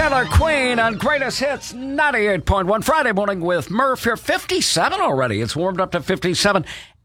Taylor Queen on Greatest Hits 98.1. Friday morning with Murph here. 57 already. It's warmed up to 57.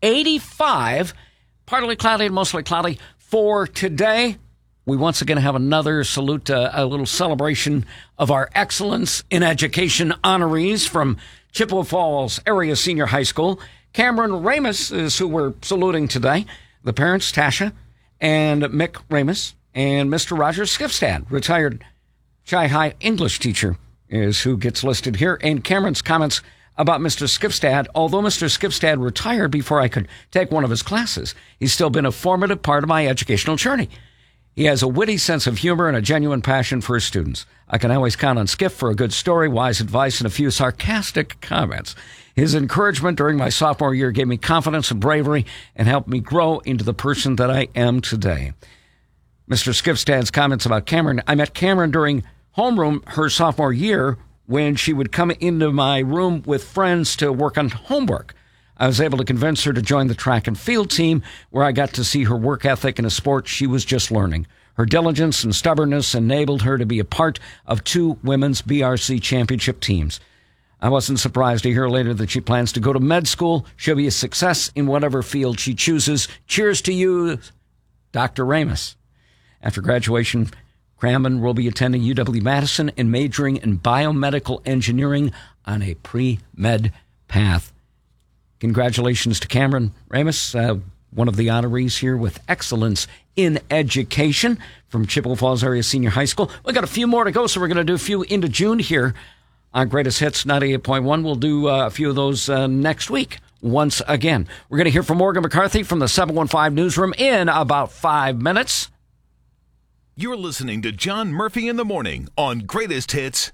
85. Partly cloudy and mostly cloudy for today. We once again have another salute, a little celebration of our Excellence in Education honorees from Chippewa Falls Area Senior High School. Cameron Ramus is who we're saluting today. The parents, Tasha and Mick Ramus, and Mr. Roger Skifstad, retired Chi High English teacher, is who gets listed here. And Cameron's comments about Mr. Skifstad: although Mr. Skifstad retired before I could take one of his classes, he's still been a formative part of my educational journey. He has a witty sense of humor and a genuine passion for his students. I can always count on Skiff for a good story, wise advice, and a few sarcastic comments. His encouragement during my sophomore year gave me confidence and bravery and helped me grow into the person that I am today. Mr. Skifstad's comments about Cameron: I met Cameron during homeroom her sophomore year when she would come into my room with friends to work on homework. I was able to convince her to join the track and field team, where I got to see her work ethic in a sport she was just learning. Her diligence and stubbornness enabled her to be a part of 2 women's BRC championship teams. I wasn't surprised to hear later that she plans to go to med school. She'll be a success in whatever field she chooses. Cheers to you, Dr. Ramus. After graduation, Crammon will be attending UW-Madison and majoring in biomedical engineering on a pre-med path. Congratulations to Cameron Ramus, one of the honorees here with Excellence in Education from Chippewa Falls Area Senior High School. We've got a few more to go, so we're going to do a few into June here on Greatest Hits 98.1. We'll do a few of those next week. Once again, we're going to hear from Morgan McCarthy from the 715 Newsroom in about 5 minutes. You're listening to John Murphy in the Morning on Greatest Hits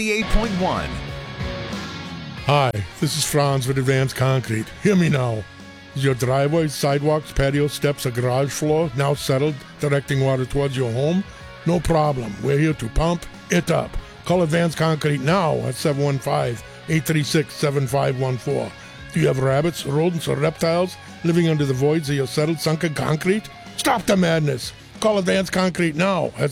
98.1. Hi, this is Franz with Advanced Concrete. Hear me now. Is your driveway, sidewalks, patio steps, or garage floor now settled, directing water towards your home? No problem. We're here to pump it up. Call Advanced Concrete now at 715-836-7514. Do you have rabbits, rodents, or reptiles living under the voids of your settled, sunken concrete? Stop the madness. Call Advanced Concrete now at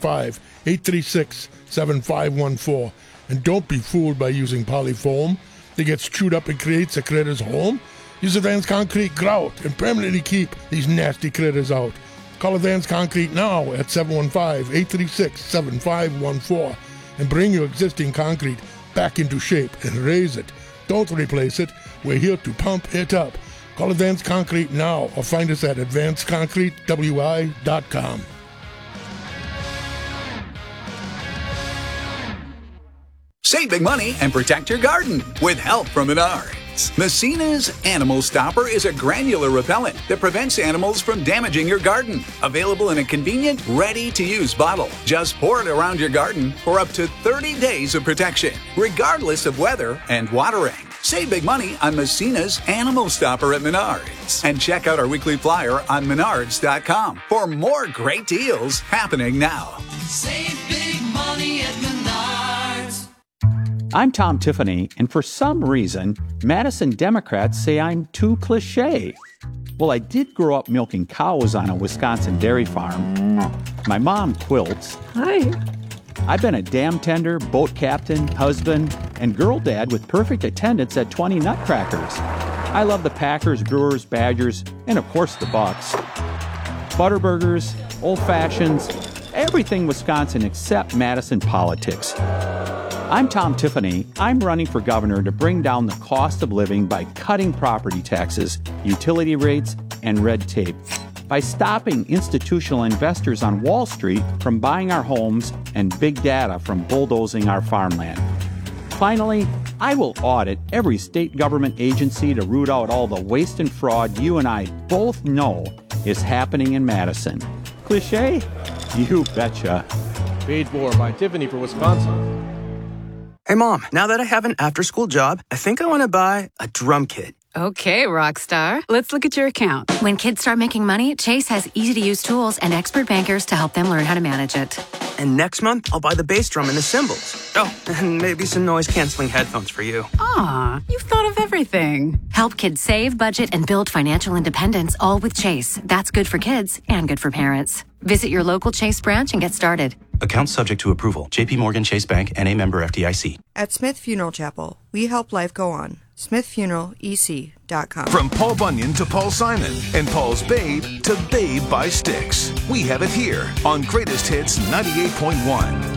715-836-7514. And don't be fooled by using polyfoam that gets chewed up and creates a critter's home. Use Advanced Concrete grout and permanently keep these nasty critters out. Call Advanced Concrete now at 715-836-7514 and bring your existing concrete back into shape and raise it. Don't replace it. We're here to pump it up. Call Advanced Concrete now or find us at advancedconcretewi.com. Save big money and protect your garden with help from Menards. Messina's Animal Stopper is a granular repellent that prevents animals from damaging your garden. Available in a convenient, ready-to-use bottle. Just pour it around your garden for up to 30 days of protection, regardless of weather and watering. Save big money on Messina's Animal Stopper at Menards. And check out our weekly flyer on Menards.com for more great deals happening now. Save big money at Menards. I'm Tom Tiffany, and for some reason, Madison Democrats say I'm too cliché. Well, I did grow up milking cows on a Wisconsin dairy farm. My mom quilts. Hi. I've been a dam tender, boat captain, husband, and girl dad with perfect attendance at 20 Nutcrackers. I love the Packers, Brewers, Badgers, and of course the Bucks. Butterburgers, old fashions, everything Wisconsin except Madison politics. I'm Tom Tiffany. I'm running for governor to bring down the cost of living by cutting property taxes, utility rates, and red tape. By stopping institutional investors on Wall Street from buying our homes and big data from bulldozing our farmland. Finally, I will audit every state government agency to root out all the waste and fraud you and I both know is happening in Madison. Cliché? You betcha. Paid for by Tiffany for Wisconsin. Hey, Mom, now that I have an after-school job, I think I want to buy a drum kit. Okay, Rockstar. Let's look at your account. When kids start making money, Chase has easy-to-use tools and expert bankers to help them learn how to manage it. And next month, I'll buy the bass drum and the cymbals. Oh, and maybe some noise-canceling headphones for you. Aw, you've thought of everything. Help kids save, budget, and build financial independence, all with Chase. That's good for kids and good for parents. Visit your local Chase branch and get started. Account subject to approval. JP Morgan Chase Bank, N.A. member FDIC. At Smith Funeral Chapel, we help life go on. SmithFuneralEC.com. From Paul Bunyan to Paul Simon and Paul's Babe to Babe by Styx. We have it here on Greatest Hits 98.1.